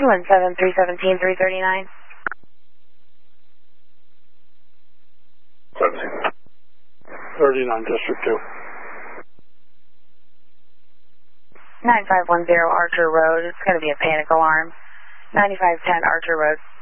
217-317-339. 39, District 2. 9510 Archer Road. It's going to be a panic alarm. 9510 Archer Road.